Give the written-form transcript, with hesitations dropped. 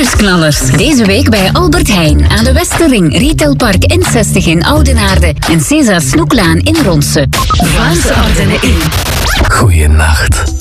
Kerstknallers. Deze week bij Albert Heijn aan de Westerring, Retailpark N60 in Oudenaarde en César Snoeklaan in Ronse. Vlaamse Ardennen in. Goeienacht.